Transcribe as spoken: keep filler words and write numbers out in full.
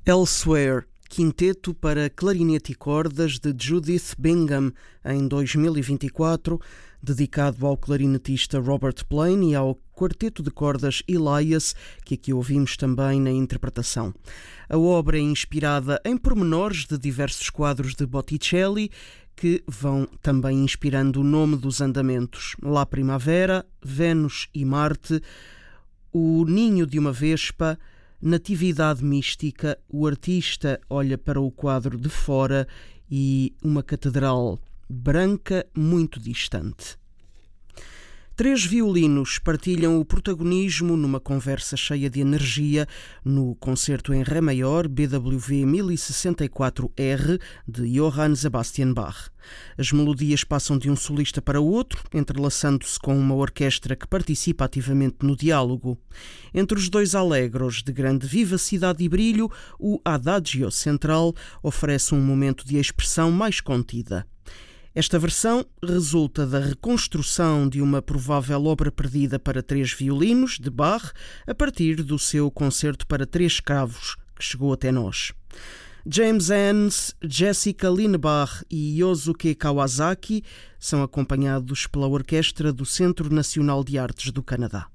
Elsewhere, quinteto para clarinete e cordas de Judith Bingham, em dois mil e vinte e quatro, dedicado ao clarinetista Robert Blaine e ao quarteto de cordas Elias, que aqui ouvimos também na interpretação. A obra é inspirada em pormenores de diversos quadros de Botticelli, que vão também inspirando o nome dos andamentos: La Primavera, Vênus e Marte, O Ninho de uma Vespa, Natividade Mística, O Artista olha para o quadro de fora e Uma Catedral Branca muito distante. Três violinos partilham o protagonismo numa conversa cheia de energia no concerto em Ré maior B W V mil e sessenta e quatro R de Johann Sebastian Bach. As melodias passam de um solista para o outro, entrelaçando-se com uma orquestra que participa ativamente no diálogo. Entre os dois allegros de grande vivacidade e brilho, o Adagio central oferece um momento de expressão mais contida. Esta versão resulta da reconstrução de uma provável obra perdida para três violinos, de Bach, a partir do seu concerto para três cravos, que chegou até nós. James Ehnes, Jessica Linebach e Yosuke Kawasaki são acompanhados pela Orquestra do Centro Nacional de Artes do Canadá.